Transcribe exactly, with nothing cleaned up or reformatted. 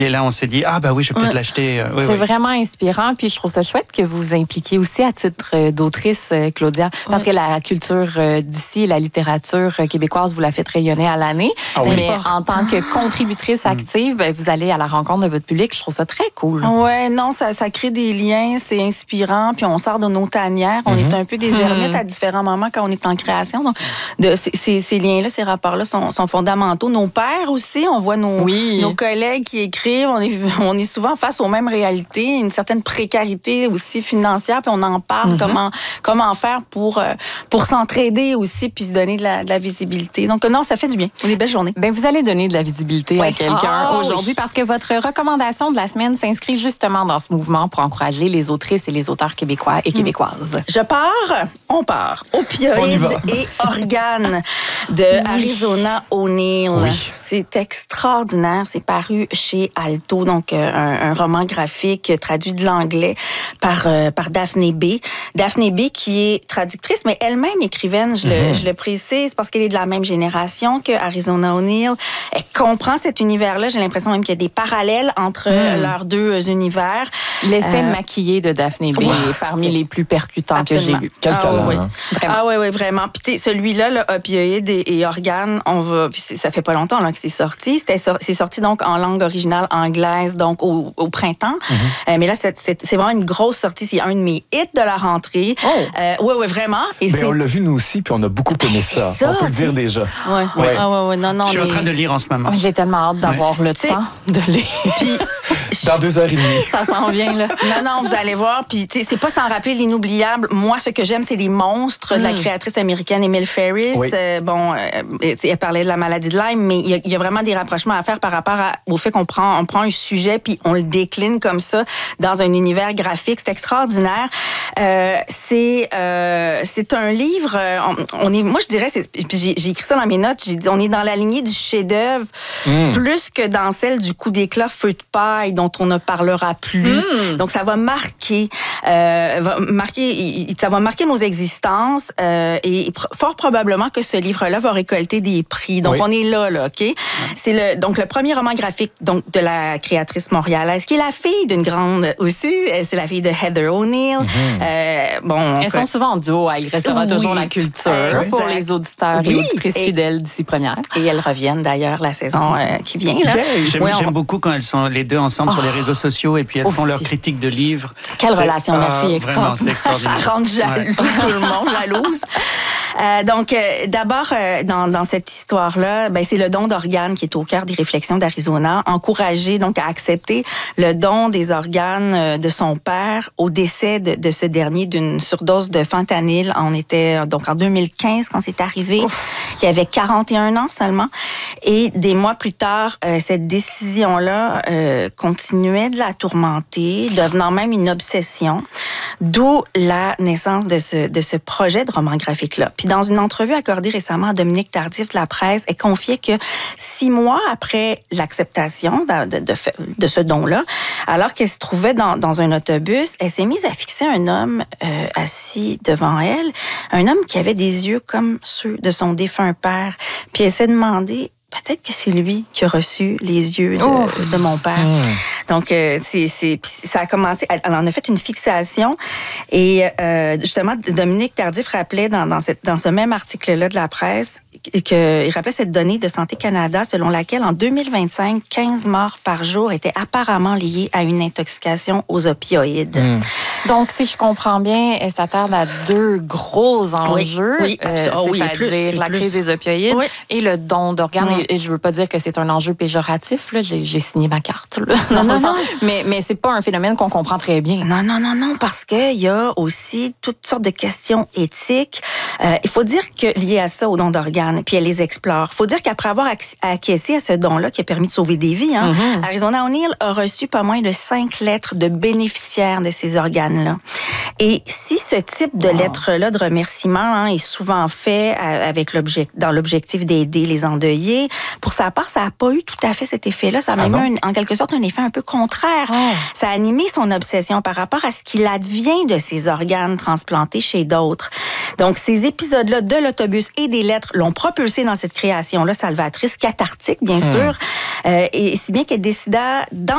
Et là, on s'est dit, ah bah oui, je vais peut-être ouais. l'acheter. Oui, c'est oui. vraiment inspirant. Puis je trouve ça chouette que vous vous impliquiez aussi à titre d'autrice, Claudia. Parce ouais. que la culture d'ici, la littérature québécoise, vous la faites rayonner à l'année. Ah oui. Mais important. En tant que contributrice active, vous allez à la rencontre de votre public. Je trouve ça très cool. Oui, non, ça, ça crée des liens, c'est inspirant. Puis on sort de nos tanières. On mm-hmm. est un peu des ermites mm-hmm. à différents moments quand on est en création. Donc, de, ces, ces, ces liens-là, ces rapports-là sont, sont fondamentaux. Nos pairs aussi, on voit nos, oui. nos collègues qui écrivent. On est, on est souvent face aux mêmes réalités, une certaine précarité aussi financière, puis on en parle, mm-hmm. comment, comment faire pour, pour s'entraider aussi, puis se donner de la, de la visibilité. Donc non, ça fait du bien. Des belles journées. Bien, vous allez donner de la visibilité oui. à quelqu'un ah, aujourd'hui, oui. parce que votre recommandation de la semaine s'inscrit justement dans ce mouvement pour encourager les autrices et les auteurs québécois et québécoises. Je pars, on part. Opioïdes et organes de oui. Arizona O'Neill. Oui. C'est extraordinaire. C'est paru chez Alto, donc euh, un, un roman graphique traduit de l'anglais par, euh, par Daphné B. Daphné B qui est traductrice, mais elle-même écrivaine, je, mm-hmm. le, je le précise, parce qu'elle est de la même génération que Arizona O'Neill. Elle comprend cet univers-là. J'ai l'impression même qu'il y a des parallèles entre mm. leurs deux univers. L'essai euh... maquillé de Daphné B oh, est parmi les plus percutants Absolument. que j'ai lus. Quel ah, talent, oui. hein? Ah oui, oui, vraiment. Puis tu sais, celui-là, là, opioïdes et, et organes, on va... Puis ça fait pas longtemps là, que c'est sorti. C'était sor... C'est sorti donc en langue originale anglaise, donc au, au printemps. Mm-hmm. Euh, mais là, c'est, c'est, c'est vraiment une grosse sortie. C'est un de mes hits de la rentrée. Oh. Euh, oui, oui, vraiment. Et ben, on l'a vu nous aussi, puis on a beaucoup aimé ben, ça. ça. On peut le dire déjà. Oui, oui. Ouais. Ah, ouais, ouais. Non, non, je suis mais... en train de lire en ce moment. J'ai tellement hâte d'avoir ouais. le t'sais, temps de lire. Puis, dans deux heures et demie. Ça s'en vient, là. Non, non, vous allez voir. Puis, tu sais, c'est pas sans rappeler l'inoubliable. Moi, ce que j'aime, c'est les monstres mm. de la créatrice américaine Emile Ferris. Oui. Euh, bon, euh, elle parlait de la maladie de Lyme, mais il y, y a vraiment des rapprochements à faire par rapport à, au fait qu'on prend, on prend un sujet puis on le décline comme ça dans un univers graphique. C'est extraordinaire. Euh, c'est, euh, c'est un livre. On, on est, moi, je dirais, c'est, puis j'ai, j'ai écrit ça dans mes notes. J'ai dit, on est dans la lignée du chef-d'œuvre mm. plus que dans celle du coup d'éclat feu de paille dont on ne parlera plus. Mm. Donc, ça va marquer, euh, va marquer, ça va marquer nos existences euh, et fort probablement que ce livre-là va récolter des prix. Donc, oui. on est là, là, ok. Mm. C'est le donc le premier roman graphique donc de la créatrice montréalaise qui est la fille d'une grande aussi. C'est la fille de Heather O'Neill. Mm-hmm. Euh, bon, elles sont souvent en duo. Il restera oui. toujours la culture exact. Pour les auditeurs oui. et auditrices et, fidèles d'ici première. Et elles reviennent d'ailleurs la saison euh, qui vient là. Yeah. J'aime, ouais, j'aime on... beaucoup quand elles sont les deux ensemble oh. sur les réseaux sociaux et puis elles aussi. Font leurs critiques de livres. Quelle c'est, relation, ma fille, extraordinaire. Elle rend jaloux, ouais. tout le monde jalouse. Euh, donc, euh, d'abord, euh, dans, dans cette histoire-là, ben, c'est le don d'organes qui est au cœur des réflexions d'Arizona. Encourager donc à accepter le don des organes euh, de son père au décès de, de ce dernier d'une surdose de fentanyl. On était donc en deux mille quinze quand c'est arrivé. Ouf. Il avait quarante et un ans seulement. Et des mois plus tard, euh, cette décision-là euh, continuait de la tourmenter, devenant même une obsession. D'où la naissance de ce, de ce projet de roman graphique-là. Puis dans une entrevue accordée récemment à Dominique Tardif de la presse, elle confiait que six mois après l'acceptation de, de, de, de ce don-là, alors qu'elle se trouvait dans, dans un autobus, elle s'est mise à fixer un homme euh, assis devant elle, un homme qui avait des yeux comme ceux de son défunt père. Puis elle s'est demandé, peut-être que c'est lui qui a reçu les yeux de, oh. de mon père. Mmh. Donc, euh, c'est, c'est, ça a commencé, elle, elle en a fait une fixation. Et euh, justement, Dominique Tardif rappelait dans, dans, cette, dans ce même article-là de la presse qu'il rappelait cette donnée de Santé Canada selon laquelle en deux mille vingt-cinq, quinze morts par jour étaient apparemment liées à une intoxication aux opioïdes. Mmh. Donc, si je comprends bien, elle s'attarde à deux gros enjeux, oui, oui, euh, oh, oui, c'est-à-dire plus, la plus. crise des opioïdes oui. et le don d'organes. Mmh. Et, et je veux pas dire que c'est un enjeu péjoratif. Là. J'ai, j'ai signé ma carte. Là, non, non, non. Mais, mais c'est pas un phénomène qu'on comprend très bien. Non, non, non, non, parce qu'il y a aussi toutes sortes de questions éthiques. Euh, il faut dire que liées à ça, au don d'organes, puis elle les explore. Il faut dire qu'après avoir acquiescé à ce don-là, qui a permis de sauver des vies, hein, mm-hmm. Arizona O'Neill a reçu pas moins de cinq lettres de bénéficiaires de ces organes-là. Et si ce type de wow. lettres-là de remerciement hein, est souvent fait avec l'objectif, dans l'objectif d'aider les endeuillés, pour sa part, ça n'a pas eu tout à fait cet effet-là. Ça a ah même eu, un, en quelque sorte, un effet un peu contraire. Oh. Ça a animé son obsession par rapport à ce qu'il advient de ces organes transplantés chez d'autres. Donc, ces épisodes-là de l'autobus et des lettres l'ont propulsé dans cette création-là salvatrice, cathartique, bien mmh. sûr. Euh, et si bien qu'elle décida, dans